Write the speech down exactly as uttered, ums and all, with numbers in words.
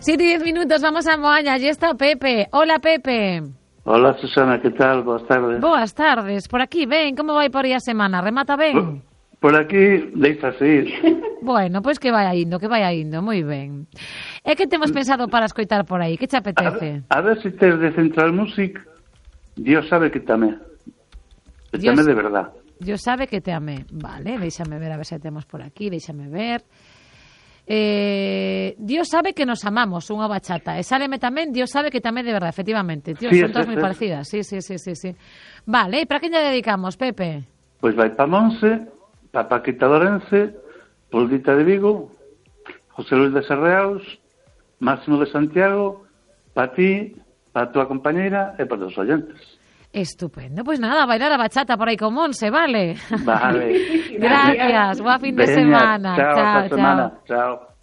Siete y diez minutos, vamos a Moaña. Allí está Pepe. Hola, Pepe. Hola, Susana, que tal? Boas tardes. Boas tardes. Por aquí, ben, como vai por aí a semana? Remata ben? Por, por aquí, deixas ir. Bueno, pois pues que vai indo, que vai indo, moi ben. E que temos pensado para escoitar por aí? Que te apetece? A, a ver se si tes de Central Music, Dios sabe que te amé. Que te amé de verdad. Dios sabe que te amé. Vale, déixame ver, a ver se temos por aquí, déixame ver... Eh, Dios sabe que nos amamos, unha bachata. E sáleme tamén Dios sabe que tamén de verdad, efectivamente. Tío, sí, son todas moi parecidas. Sí, sí, sí, sí, sí. Vale, e para quen lle dedicamos, Pepe? Pois vai pa Monse, pa Paquita Lorense, Poldita de Vigo, José Luis de Sarreaus, Máximo de Santiago, pa ti, pa tua compañeira e pa os oyentes. Estupendo. Pois pues nada, bailar a bachata por aí con Monse, vale? Vale. Gracias. Boa fin de Veña, semana. Chao, chao, chao. chao. Semana. Chao.